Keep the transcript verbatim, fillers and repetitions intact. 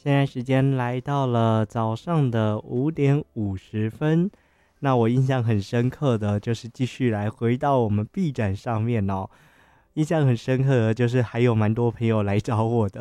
现在时间来到了早上的五点五十分。那我印象很深刻的就是继续来回到我们 B 展上面哦，印象很深刻的就是还有蛮多朋友来找我的。